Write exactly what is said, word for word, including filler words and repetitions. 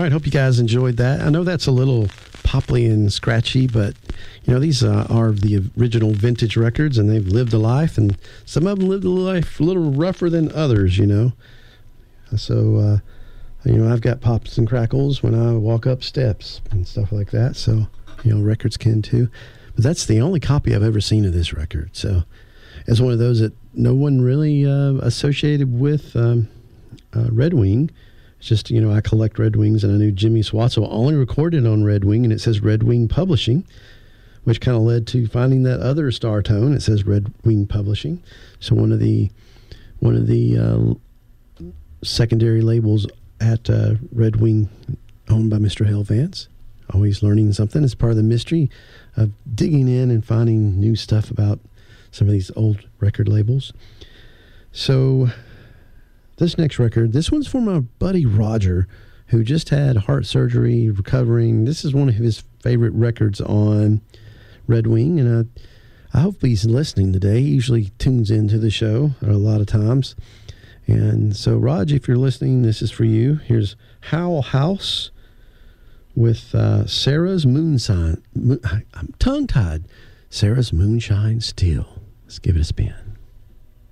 right. Hope you guys enjoyed that. I know that's a little poppy and scratchy, but, you know, these uh, are the original vintage records, and they've lived a life, and some of them lived a life a little rougher than others, you know. So, uh, you know, I've got pops and crackles when I walk up steps and stuff like that. So, you know, records can too. But that's the only copy I've ever seen of this record. So it's one of those that no one really uh, associated with um, uh, Red Wing. It's just, you know, I collect Red Wings, and I knew Jimmy Swatzel only recorded on Red Wing, and it says Red Wing Publishing, which kind of led to finding that other Star Tone. It says Red Wing Publishing. So one of the one of the uh, secondary labels at uh, Red Wing, owned by Mister Hale Vance. Always learning something. It's part of the mystery of digging in and finding new stuff about some of these old record labels. So this next record, this one's for my buddy Roger, who just had heart surgery, recovering. This is one of his favorite records on Red Wing, and I, I hope he's listening today. He usually tunes into the show a lot of times. And so, Raj, if you're listening, this is for you. Here's Howl House with uh, Sarah's Moonshine. Mo- I'm tongue-tied. Sarah's Moonshine Steel. Let's give it a spin.